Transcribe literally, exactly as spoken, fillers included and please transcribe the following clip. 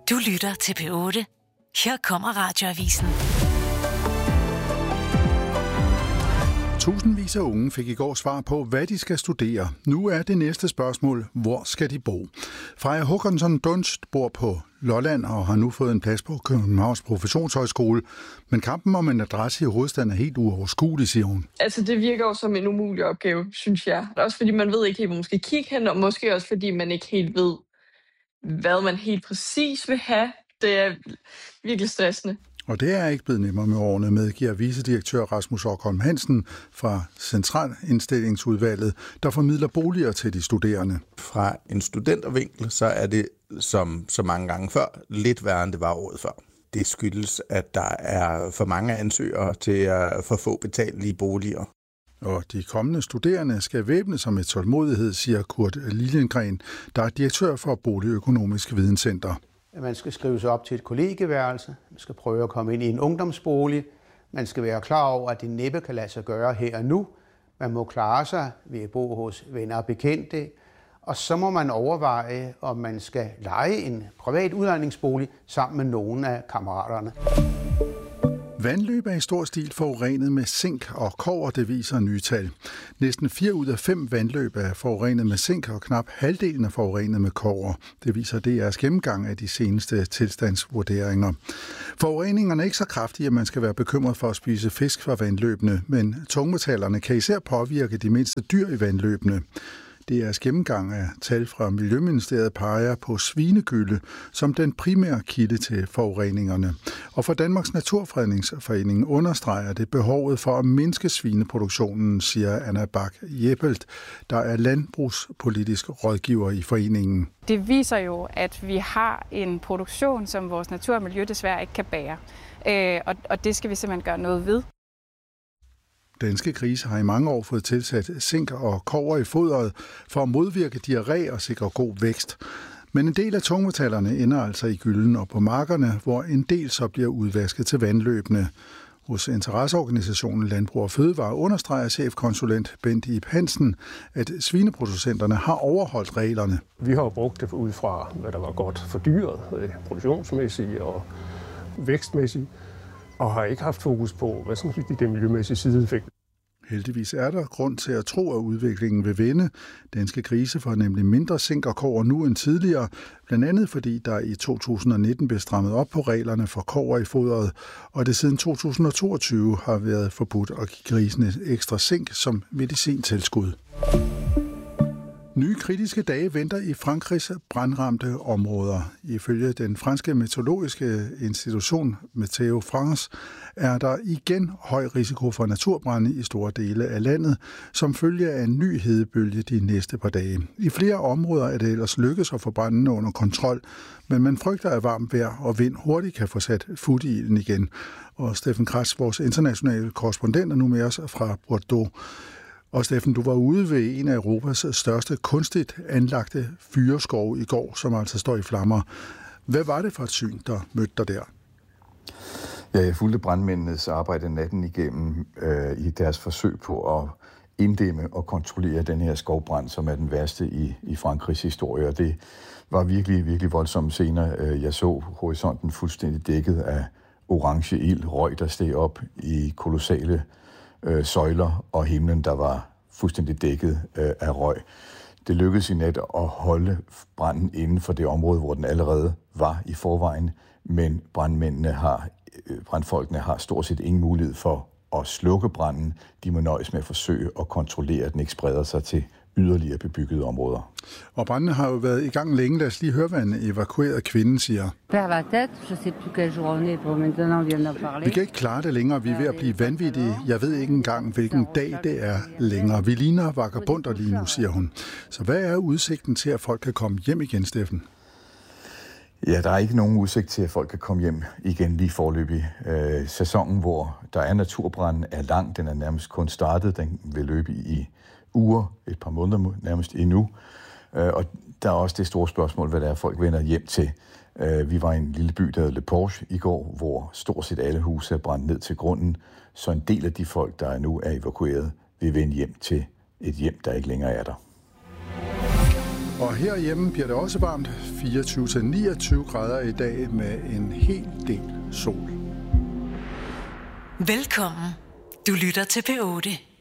Du lytter til P otte. Her kommer Radioavisen. Tusindvis af unge fik i går svar på, hvad de skal studere. Nu er det næste spørgsmål, hvor skal de bo? Freja Håkansson Dunst bor på Lolland og har nu fået en plads på Københavns Professionshøjskole. Men kampen om en adresse i hovedstaden er helt uoverskuelig, siger hun. Altså, det virker jo som en umulig opgave, synes jeg. Også fordi man ved ikke helt, hvor man skal kigge hen, og måske også fordi man ikke helt ved, hvad man helt præcis vil have. Det er virkelig stressende. Og det er ikke blevet nemmere med årene, medgiver vicedirektør Rasmus Okholm Hansen fra Centralindstillingsudvalget, der formidler boliger til de studerende. Fra en studentervinkel, så er det som så mange gange før lidt værre, end det var året før. Det skyldes, at der er for mange ansøgere til at få få betalelige boliger. Og de kommende studerende skal væbne sig med tålmodighed, siger Kurt Liljengren, der er direktør for Boligøkonomisk Videnscenter. Man skal skrive sig op til et kollegieværelse, man skal prøve at komme ind i en ungdomsbolig, man skal være klar over, at det næppe kan lade sig gøre her og nu. Man må klare sig ved at bo hos venner og bekendte, og så må man overveje, om man skal leje en privat udlejningsbolig sammen med nogle af kammeraterne. Vandløb er i stor stil forurenet med zink og kobber, det viser nye tal. Næsten fire ud af fem vandløb er forurenet med zink, og knap halvdelen er forurenet med kobber. Det viser D R's gennemgang af de seneste tilstandsvurderinger. Forureningerne er ikke så kraftige, at man skal være bekymret for at spise fisk fra vandløbene, men tungmetallerne kan især påvirke de mindste dyr i vandløbene. D R's gennemgang af tal fra Miljøministeriet peger på svinegylde som den primære kilde til forureningerne. Og for Danmarks Naturfredningsforening understreger det behovet for at mindske svineproduktionen, siger Anna Bak-Jeppelt, der er landbrugspolitisk rådgiver i foreningen. Det viser jo, at vi har en produktion, som vores natur og miljø desværre ikke kan bære. Og det skal vi simpelthen gøre noget ved. Danske grise har i mange år fået tilsat zink og kobber i foderet for at modvirke diarré og sikre god vækst. Men en del af tungmetallerne ender altså i gylden og på markerne, hvor en del så bliver udvasket til vandløbene. Hos interesseorganisationen Landbrug og Fødevare understreger chefkonsulent Bent Ib Hansen, at svineproducenterne har overholdt reglerne. Vi har brugt det ud fra, hvad der var godt for dyret, produktionsmæssigt og vækstmæssigt, og har ikke haft fokus på, hvad som er de miljømæssige sideeffekter. Heldigvis er der grund til at tro, at udviklingen vil vende. Danske grise får nemlig mindre zink og kobber nu end tidligere, blandt andet fordi der i to tusind og nitten blev strammet op på reglerne for kobber i foderet, og det siden to tusind og toogtyve har været forbudt at give grisene ekstra zink som medicintilskud. Nye kritiske dage venter i Frankrigs brandramte områder. Ifølge den franske meteorologiske institution Météo France er der igen høj risiko for naturbrande i store dele af landet, som følge af en ny hedebølge de næste par dage. I flere områder er det ellers lykkes at få brandene under kontrol, men man frygter, at varmt vejr og vind hurtigt kan få sat fut i ilden igen. Og Steffen Kratz, vores internationale korrespondent, er nu med os fra Bordeaux. Og Steffen, du var ude ved en af Europas største kunstigt anlagte fyreskove i går, som altså står i flammer. Hvad var det for et syn, der mødte dig der? Ja, jeg fulgte brandmændenes arbejde natten igennem øh, i deres forsøg på at inddæmme og kontrollere den her skovbrand, som er den værste i, i Frankrigs historie. Og det var virkelig, virkelig voldsomme scener. Jeg så horisonten fuldstændig dækket af orange ild, røg, der steg op i kolossale øh, søjler, og himlen, der var fuldstændig dækket øh, af røg. Det lykkedes i nat at holde branden inden for det område, hvor den allerede var i forvejen, men brandmændene har, øh, brandfolkene har stort set ingen mulighed for at slukke branden. De må nøjes med at forsøge at kontrollere, at den ikke spreder sig til yderligere bebyggede områder. Og brandene har jo været i gang længe. Lad os lige høre, hvad en evakueret kvinde siger. Vi kan ikke klare det længere. Vi er ved at blive vanvittige. Jeg ved ikke engang, hvilken dag det er længere. Vi ligner vagabunder lige nu, siger hun. Så hvad er udsigten til, at folk kan komme hjem igen, Steffen? Ja, der er ikke nogen udsigt til, at folk kan komme hjem igen lige forløbig. Øh, sæsonen, hvor der er naturbrand, er lang. Den er nærmest kun startet. Den vil løbe i uger, et par måneder nærmest endnu. Øh, og der er også det store spørgsmål, hvad det er, folk vender hjem til. Øh, vi var i en lille by, der hed Le Porche i går, hvor stort set alle huse er brændt ned til grunden. Så en del af de folk, der nu er evakueret, vil vende hjem til et hjem, der ikke længere er der. Og herhjemme bliver det også varmt, fireogtyve til niogtyve grader i dag med en hel del sol. Velkommen. Du lytter til P otte.